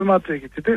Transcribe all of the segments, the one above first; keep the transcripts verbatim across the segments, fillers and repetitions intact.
Matra'ya getirdi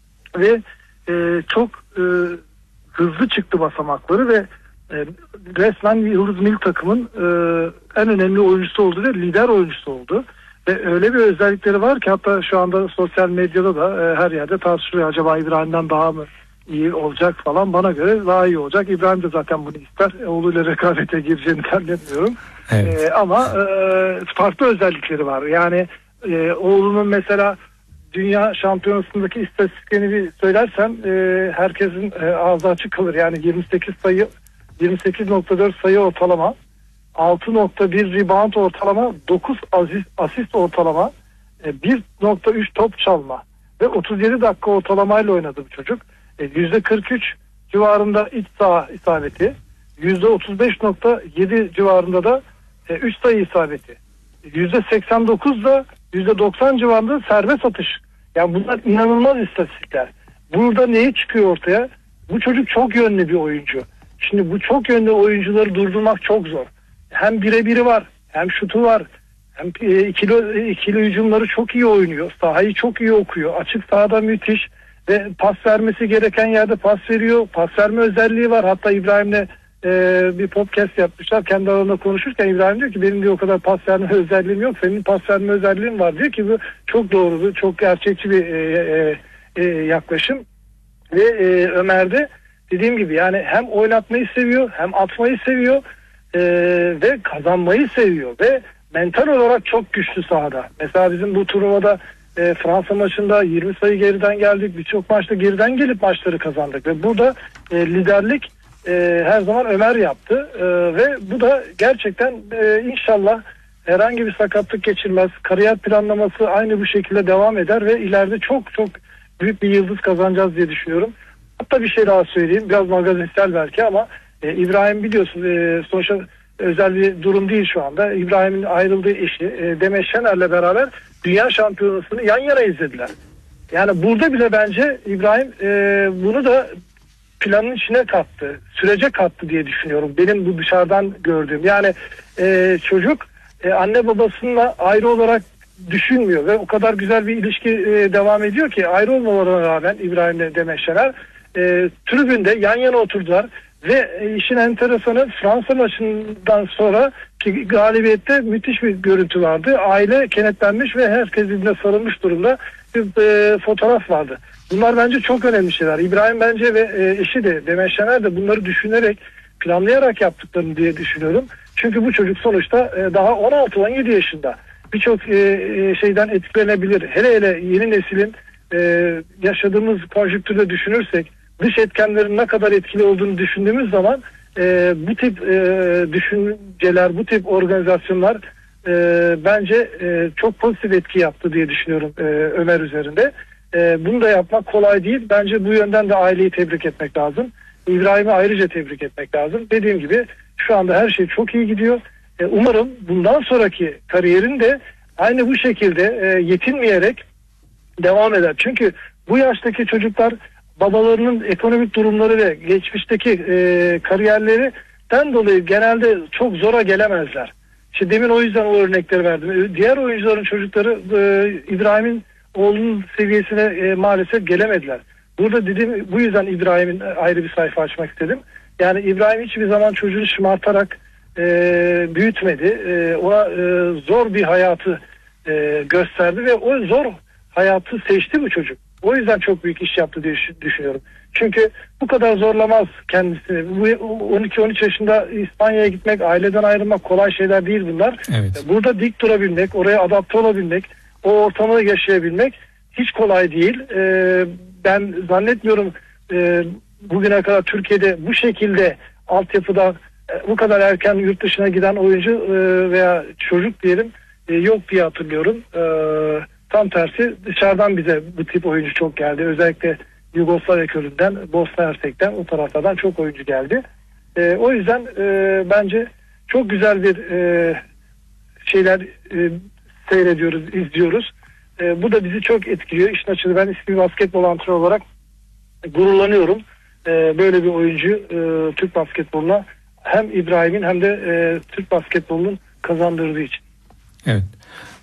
ve e, çok e, hızlı çıktı basamakları ve e, resmen Yıldız Milli Takım'ın e, en önemli oyuncusu oldu ve lider oyuncusu oldu. Ve öyle bir özellikleri var ki hatta şu anda sosyal medyada da e, her yerde tartışılıyor. Acaba İbrahim'den daha mı iyi olacak falan, bana göre daha iyi olacak. İbrahim de zaten bunu ister. Oğluyla rekabete gireceğini zannetmiyorum. Evet. E, ama e, farklı özellikleri var. Yani e, oğlunun mesela dünya şampiyonasındaki istatistiklerini bir söylersem e, herkesin e, ağzı açık kalır. Yani yirmi sekiz sayı, yirmi sekiz nokta dört sayı ortalama, altı nokta bir rebound ortalama, dokuz asist, asist ortalama, e, bir nokta üç top çalma ve otuz yedi dakika ortalamayla oynadı bu çocuk. E, yüzde kırk üç civarında iç saha isabeti, yüzde otuz beş nokta yedi civarında da e, üç sayı isabeti, yüzde seksen dokuz da yüzde doksan civarında serbest atış. Yani bunlar inanılmaz istatistikler. Burada neyi çıkıyor ortaya? Bu çocuk çok yönlü bir oyuncu. Şimdi bu çok yönlü oyuncuları durdurmak çok zor. Hem birebiri var, hem şutu var, hem ikili, ikili hücumları çok iyi oynuyor. Sahayı çok iyi okuyor. Açık sahada müthiş ve pas vermesi gereken yerde pas veriyor. Pas verme özelliği var. Hatta İbrahim'le e, bir podcast yapmışlar. Kendi aralarında konuşurken İbrahim diyor ki benim diyor o kadar pas verme özelliğim yok. Senin pas verme özelliğin var diyor ki bu çok doğru, çok gerçekçi bir e, e, e, yaklaşım. Ve e, Ömer de dediğim gibi yani hem oynatmayı seviyor, hem atmayı seviyor e, ve kazanmayı seviyor ve mental olarak çok güçlü sahada. Mesela bizim bu turnuvada e, Fransa maçında yirmi sayı geriden geldik. Birçok maçta geriden gelip maçları kazandık ve burada e, liderlik e, her zaman Ömer yaptı e, ve bu da gerçekten e, inşallah herhangi bir sakatlık geçirmez. Kariyer planlaması aynı bu şekilde devam eder ve ileride çok çok büyük bir yıldız kazanacağız diye düşünüyorum. Hatta bir şey daha söyleyeyim. Biraz magazinsel belki ama e, İbrahim biliyorsun e, sonuçta özel bir durum değil şu anda. İbrahim'in ayrıldığı eşi e, Demet Şener'le beraber dünya şampiyonasını yan yana izlediler. Yani burada bile bence İbrahim e, bunu da planın içine kattı. Sürece kattı diye düşünüyorum. Benim bu dışarıdan gördüğüm. Yani e, çocuk e, anne babasıyla ayrı olarak düşünmüyor ve o kadar güzel bir ilişki e, devam ediyor ki ayrı olmalarına rağmen İbrahim'le Demet Şener e, tribünde yan yana oturdular ve e, işin enteresanı Fransa maçından sonra ki galibiyette müthiş bir görüntü vardı. Aile kenetlenmiş ve herkes birbirine sarılmış durumda bir e, fotoğraf vardı. Bunlar bence çok önemli şeyler. İbrahim bence ve e, eşi de Demet Şener de bunları düşünerek, planlayarak yaptıklarını diye düşünüyorum. Çünkü bu çocuk sonuçta e, daha on altı on yedi yaşında. Birçok e, şeyden etkilenebilir. Hele hele yeni neslin e, yaşadığımız konjüktürde düşünürsek, dış etkenlerin ne kadar etkili olduğunu düşündüğümüz zaman e, bu tip e, düşünceler, bu tip organizasyonlar e, bence e, çok pozitif etki yaptı diye düşünüyorum e, Ömer üzerinde. E, bunu da yapmak kolay değil. Bence bu yönden de aileyi tebrik etmek lazım. İbrahim'i ayrıca tebrik etmek lazım. Dediğim gibi şu anda her şey çok iyi gidiyor. E, umarım bundan sonraki kariyerin de aynı bu şekilde e, yetinmeyerek devam eder. Çünkü bu yaştaki çocuklar babalarının ekonomik durumları ve geçmişteki e, kariyerlerinden dolayı genelde çok zora gelemezler. İşte demin o yüzden o örnekleri verdim. Diğer oyuncuların çocukları e, İbrahim'in oğlunun seviyesine e, maalesef gelemediler. Burada dedim bu yüzden İbrahim'in ayrı bir sayfa açmak istedim. Yani İbrahim hiçbir zaman çocuğunu şımartarak e, büyütmedi. E, ona e, zor bir hayatı e, gösterdi ve o zor hayatı seçti bu çocuk. O yüzden çok büyük iş yaptı diye düşünüyorum. Çünkü bu kadar zorlamaz kendisini. Bu on iki on üç yaşında İspanya'ya gitmek, aileden ayrılmak kolay şeyler değil bunlar. Evet. Burada dik durabilmek, oraya adapte olabilmek, o ortamı yaşayabilmek hiç kolay değil. Ee, ben zannetmiyorum e, bugüne kadar Türkiye'de bu şekilde altyapıda e, bu kadar erken yurt dışına giden oyuncu e, veya çocuk diyelim e, yok diye hatırlıyorum. E, tam tersi dışarıdan bize bu tip oyuncu çok geldi. Özellikle Yugoslavya köründen, Bosna Hersek'ten o taraflardan çok oyuncu geldi. E, o yüzden e, bence çok güzel bir e, şeyler e, seyrediyoruz, izliyoruz. E, bu da bizi çok etkiliyor. İşin açığı ben eski bir basketbol antrenörü olarak gururlanıyorum. E, böyle bir oyuncu e, Türk basketboluna hem İbrahim'in hem de e, Türk basketbolunun kazandırdığı için. Evet.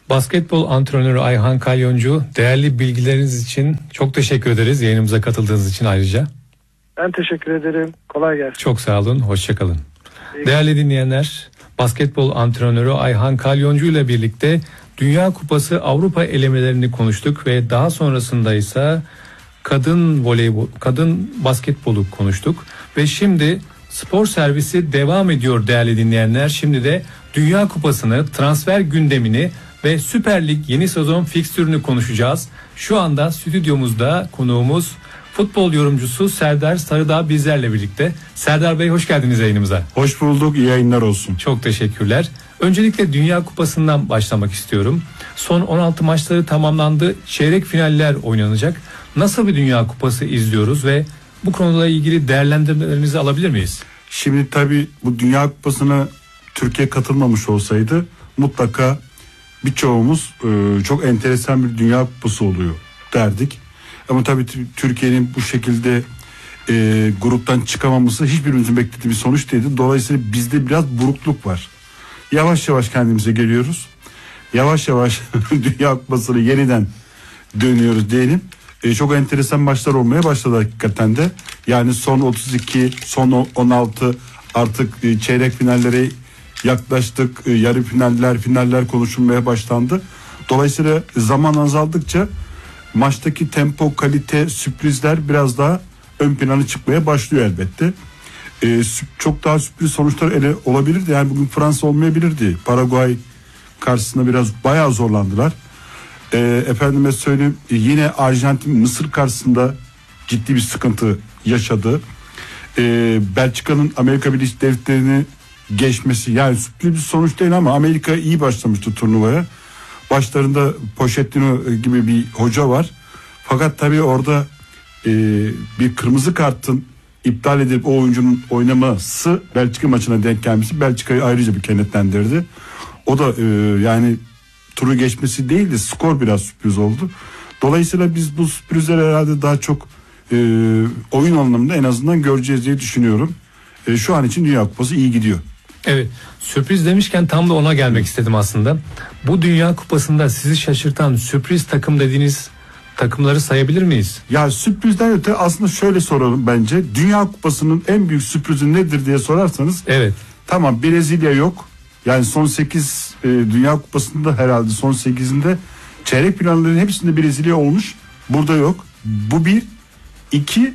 Basketbol antrenörü Ayhan Kalyoncu, değerli bilgileriniz için çok teşekkür ederiz. Yayınımıza katıldığınız için ayrıca. Ben teşekkür ederim. Kolay gelsin. Çok sağ olun. Hoşça kalın. Değerli dinleyenler, basketbol antrenörü Ayhan Kalyoncu ile birlikte Dünya Kupası Avrupa elemelerini konuştuk ve daha sonrasında ise kadın voleybol, kadın basketbolu konuştuk ve şimdi spor servisi devam ediyor değerli dinleyenler. Şimdi de Dünya Kupası'nı, transfer gündemini ve Süper Lig yeni sezon fikstürünü konuşacağız. Şu anda stüdyomuzda konuğumuz futbol yorumcusu Serdar Sarıdağ bizlerle birlikte. Serdar Bey, hoş geldiniz yayınımıza. Hoş bulduk, iyi yayınlar olsun. Çok teşekkürler. Öncelikle Dünya Kupası'ndan başlamak istiyorum. Son on altı maçları tamamlandı. Çeyrek finaller oynanacak. Nasıl bir Dünya Kupası izliyoruz ve bu konuyla ilgili değerlendirmelerinizi alabilir miyiz? Şimdi tabii bu Dünya Kupası'na Türkiye katılmamış olsaydı mutlaka birçoğumuz e, çok enteresan bir Dünya Kupası oluyor derdik. Ama tabii Türkiye'nin bu şekilde e, gruptan çıkamaması hiçbirimizin beklediği bir sonuç değildi. Dolayısıyla bizde biraz burukluk var. Yavaş yavaş kendimize geliyoruz. Yavaş yavaş Dünya Kupası'na yeniden dönüyoruz diyelim. E, çok enteresan maçlar olmaya başladı hakikaten de. Yani son otuz iki, son on altı artık e, çeyrek finallere yaklaştık. E, yarı finaller, finaller konuşulmaya başlandı. Dolayısıyla zaman azaldıkça maçtaki tempo, kalite, sürprizler biraz daha ön plana çıkmaya başlıyor elbette. Ee, çok daha sürpriz sonuçlar ele olabilirdi. Yani bugün Fransa olmayabilirdi. Paraguay karşısında biraz bayağı zorlandılar. Ee, efendime söyleyeyim, yine Arjantin Mısır karşısında ciddi bir sıkıntı yaşadı. Ee, Belçika'nın Amerika Birleşik Devletleri'ni geçmesi, yani sürpriz bir sonuç değil ama Amerika iyi başlamıştı turnuvaya. Başlarında Pochettino gibi bir hoca var. Fakat tabii orada e, bir kırmızı kartın iptal edip o oyuncunun oynaması Belçika maçına denk gelmesi Belçika'yı ayrıca bir kenetlendirdi. O da e, yani turu geçmesi değil de skor biraz sürpriz oldu. Dolayısıyla biz bu sürprizleri herhalde daha çok e, oyun anlamında en azından göreceğiz diye düşünüyorum. E, şu an için Dünya Kupası iyi gidiyor. Evet, sürpriz demişken tam da ona gelmek istedim aslında. Bu Dünya Kupası'nda sizi şaşırtan sürpriz takım dediğiniz takımları sayabilir miyiz? Ya sürprizden öte aslında şöyle soralım bence. Dünya Kupası'nın en büyük sürprizi nedir diye sorarsanız. Evet. Tamam, Brezilya yok. Yani son sekiz e, Dünya Kupası'nda herhalde son sekizinde çeyrek finallerin hepsinde Brezilya olmuş. Burada yok. Bu bir. İki,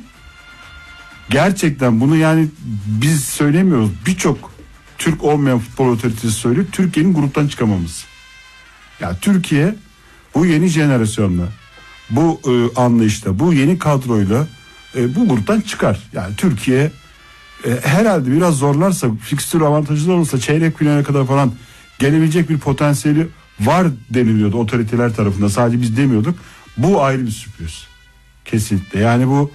gerçekten bunu yani biz söylemiyoruz. Birçok Türk olmayan futbol otoritesi söylüyor. Türkiye'nin gruptan çıkamaması. Ya Türkiye bu yeni jenerasyonla, bu e, anlayışla, bu yeni kadroyla e, bu gruptan çıkar. Yani Türkiye e, herhalde biraz zorlarsa, fikstür avantajlı olursa çeyrek finale kadar falan gelebilecek bir potansiyeli var deniliyordu otoriteler tarafından. Sadece biz demiyorduk. Bu ayrı bir sürpriz. Kesinlikle. Yani bu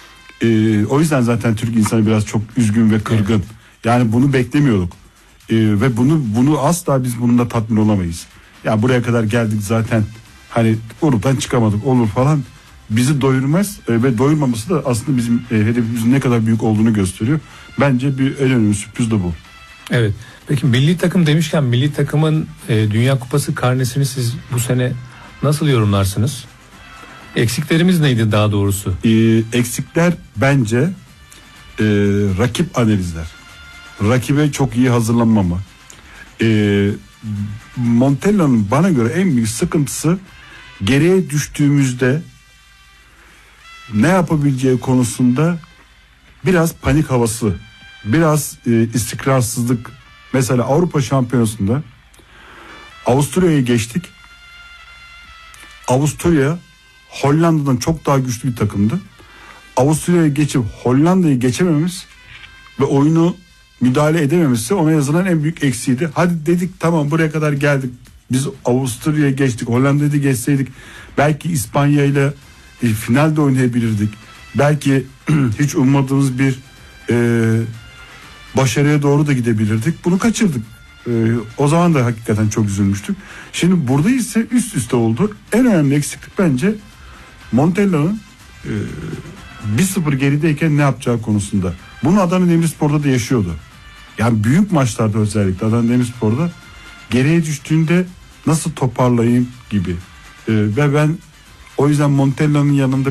e, o yüzden zaten Türk insanı biraz çok üzgün ve kırgın. Evet. Yani bunu beklemiyorduk. Ee, ve bunu bunu asla biz bununla tatmin olamayız. Ya yani buraya kadar geldik zaten, hani gruptan çıkamadık olur falan, bizi doyurmaz e, ve doyurmaması da aslında bizim e, hedefimizin ne kadar büyük olduğunu gösteriyor. Bence bir en önemli sürpriz de bu. Evet. Peki milli takım demişken milli takımın e, Dünya Kupası karnesini siz bu sene nasıl yorumlarsınız? Eksiklerimiz neydi daha doğrusu? Ee, eksikler bence e, rakip analizler. Rakibe çok iyi hazırlanmama. Ee, Montella'nın bana göre en büyük sıkıntısı, geriye düştüğümüzde ne yapabileceği konusunda biraz panik havası, biraz e, istikrarsızlık. Mesela Avrupa Şampiyonası'nda Avusturya'yı geçtik. Avusturya Hollanda'dan çok daha güçlü bir takımdı. Avusturya'yı geçip Hollanda'yı geçememiz ve oyunu müdahale edememesi ona yazılan en büyük eksiğiydi. Hadi dedik, tamam buraya kadar geldik. Biz Avusturya'ya geçtik, Hollanda'yı da geçseydik belki İspanya ile e, finalde oynayabilirdik. Belki hiç ummadığımız bir e, başarıya doğru da gidebilirdik. Bunu kaçırdık. E, o zaman da hakikaten çok üzülmüştük. Şimdi burada ise üst üste oldu. En önemli eksiklik bence Montella'nın e, bir sıfır gerideyken ne yapacağı konusunda. Bunu Adana Demirspor'da da yaşıyordu. Yani büyük maçlarda özellikle Adana Demirspor'da geriye düştüğünde nasıl toparlayayım gibi. Ee, ve ben o yüzden Montella'nın yanında